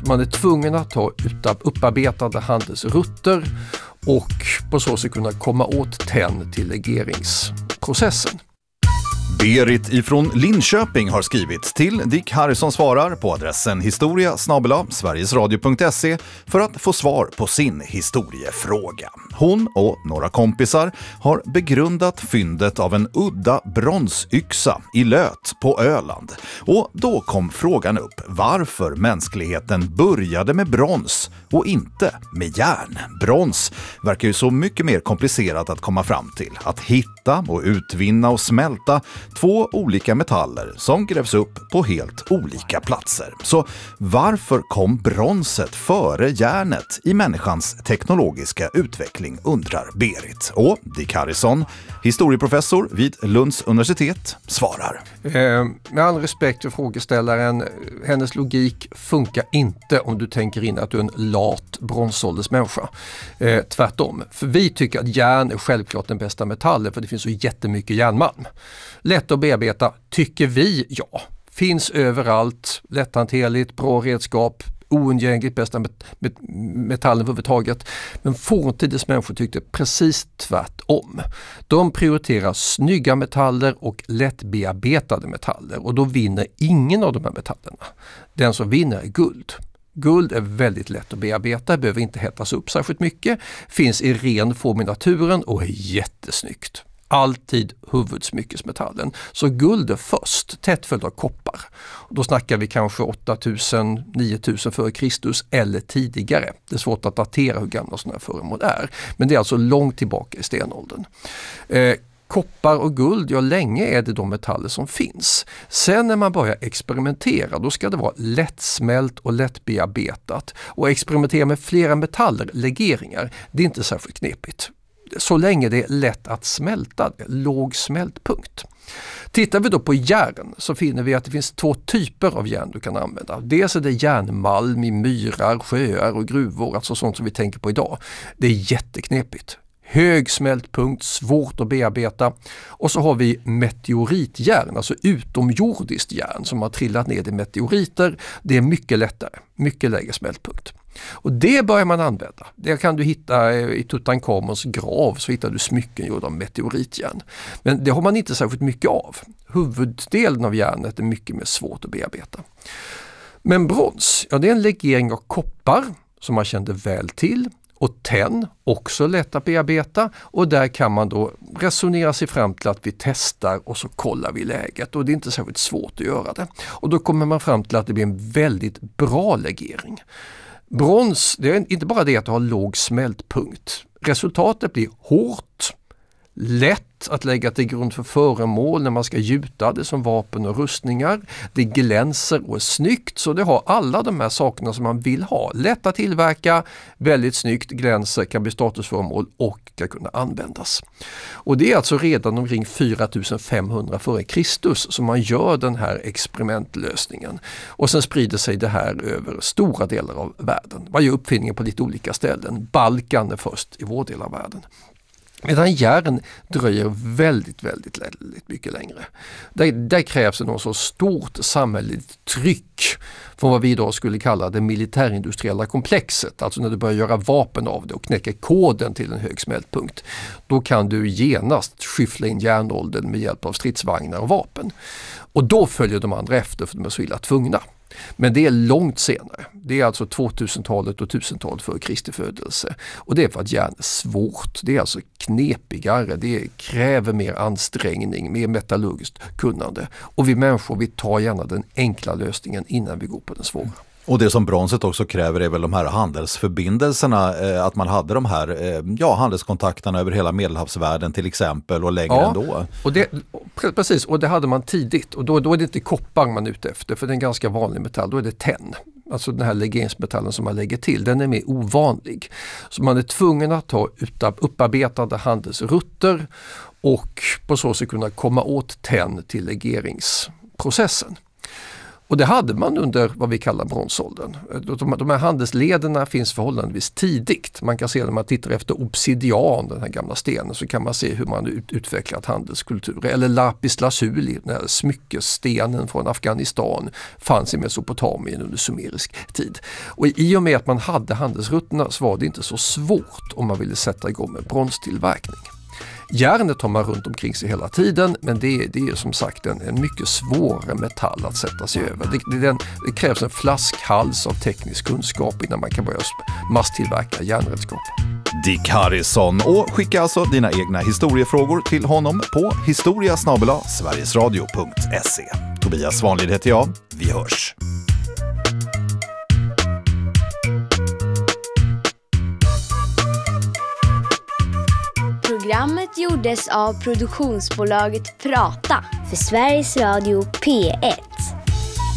Man är tvungen att ta upparbetade handelsrutter och på så sätt kunna komma åt tenn till legeringsprocessen. Berit ifrån Linköping har skrivit till Dick Harrison svarar på adressen historia@sverigesradio.se för att få svar på sin historiefråga. Hon och några kompisar har begrundat fyndet av en udda bronsyxa i Löt på Öland. Och då kom frågan upp varför mänskligheten började med brons och inte med järn. Brons verkar ju så mycket mer komplicerat att komma fram till. Att hitta och utvinna och smälta två olika metaller som grävs upp på helt olika platser. Så varför kom bronset före järnet i människans teknologiska utveckling, undrar Berit. Och Dick Harrison, historieprofessor vid Lunds universitet, svarar. Med all respekt för frågeställaren, hennes logik funkar inte om du tänker in att du är en lat bronsåldersmänniska. Tvärtom, för vi tycker att järn är självklart den bästa metallen för det finns så jättemycket järnmalm. Lätt att bearbeta tycker vi, ja. Finns överallt, lätthanterligt, bra redskap, oundgängligt bästa metallen överhuvudtaget. Men forntidens människor tyckte precis tvärtom. De prioriterar snygga metaller och lättbearbetade metaller och då vinner ingen av de här metallerna. Den som vinner är guld. Guld är väldigt lätt att bearbeta, behöver inte hettas upp särskilt mycket, finns i ren form i naturen och är jättesnyggt. Alltid huvudsmyckesmetallen. Så guld är först, tätt följt av koppar. Då snackar vi kanske 8000-9000 före Kristus eller tidigare. Det är svårt att datera hur gamla sådana här föremål är. Men det är alltså långt tillbaka i stenåldern. Koppar och guld, ja länge är det de metaller som finns. Sen när man börjar experimentera då ska det vara lättsmält och lättbearbetat. Och experimentera med flera metaller, legeringar, det är inte särskilt knepigt. Så länge det är lätt att smälta, låg smältpunkt. Tittar vi då på järn så finner vi att det finns två typer av järn du kan använda. Dels är det järnmalm i myrar, sjöar och gruvor, alltså sånt som vi tänker på idag. Det är jätteknepigt. Hög smältpunkt, svårt att bearbeta. Och så har vi meteoritjärn, alltså utomjordiskt järn som har trillat ner i meteoriter. Det är mycket lättare, mycket lägre smältpunkt. Och det börjar man använda. Det kan du hitta i Tutankhamons grav, så hittar du smycken gjorda av meteoritjärn. Men det har man inte särskilt mycket av. Huvuddelen av järnet är mycket mer svårt att bearbeta. Men brons, ja det är en legering av koppar som man kände väl till. Och tenn, också lätt att bearbeta, och där kan man då resonera sig fram till att vi testar och så kollar vi läget och det är inte särskilt svårt att göra det. Och då kommer man fram till att det blir en väldigt bra legering. Brons, det är inte bara det att du har låg smältpunkt. Resultatet blir hårt, lätt att lägga till grund för föremål när man ska gjuta det som vapen och rustningar. Det glänser och är snyggt, så det har alla de här sakerna som man vill ha. Lätt att tillverka, väldigt snyggt, glänser, kan bli statusföremål och kan kunna användas. Och det är alltså redan omkring 4500 före Kristus som man gör den här experimentlösningen. Och sen sprider sig det här över stora delar av världen. Man gör uppfinningar på lite olika ställen. Balkan är först i vår del av världen. Medan järn dröjer väldigt mycket längre. Där krävs det något så stort samhälleligt tryck från vad vi idag skulle kalla det militärindustriella komplexet. Alltså när du börjar göra vapen av det och knäcker koden till en hög smältpunkt. Då kan du genast skyffla in järnåldern med hjälp av stridsvagnar och vapen. Och då följer de andra efter för de är så illa tvungna. Men det är långt senare. Det är alltså 2000-talet och 1000-talet före Kristi födelse. Och det är för att järn är svårt. Det är alltså knepigare. Det kräver mer ansträngning, mer metallurgiskt kunnande. Och vi människor, vi tar gärna den enkla lösningen innan vi går på den svåra. Och det som bronset också kräver är väl de här handelsförbindelserna, att man hade de här handelskontakterna över hela Medelhavsvärlden till exempel och längre ändå. Precis, och det hade man tidigt och då är det inte koppar man är ute efter, för det är en ganska vanlig metall, då är det tenn. Alltså den här legeringsmetallen som man lägger till, den är mer ovanlig. Så man är tvungen att ta upparbetade handelsrutter och på så sätt kunna komma åt tenn till legeringsprocessen. Och det hade man under vad vi kallar bronsåldern. De här handelslederna finns förhållandevis tidigt. Man kan se när man tittar efter obsidian, den här gamla stenen, så kan man se hur man utvecklat handelskultur. Eller lapis lazuli, den här smyckesstenen från Afghanistan, fanns i Mesopotamien under sumerisk tid. Och i och med att man hade handelsrutterna så var det inte så svårt om man ville sätta igång med bronstillverkning. Järnet har man runt omkring sig hela tiden, men det är som sagt en mycket svårare metall att sätta sig över. Det krävs en flaskhals av teknisk kunskap innan man kan börja masstillverka järnredskap. Dick Harrison, och skicka alltså dina egna historiefrågor till honom på historia@sverigesradio.se. Tobias Svanlid heter jag. Vi hörs. Programmet gjordes av produktionsbolaget Prata för Sveriges Radio P1.